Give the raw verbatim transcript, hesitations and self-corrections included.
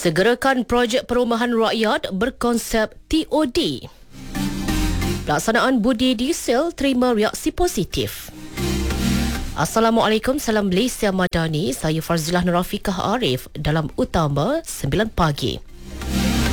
Segerakan projek perumahan rakyat berkonsep T O D. Pelaksanaan budi diesel terima reaksi positif. Assalamualaikum, salam Malaysia Madani. Saya Farzilah Nurafikah Arif dalam Utama sembilan pagi.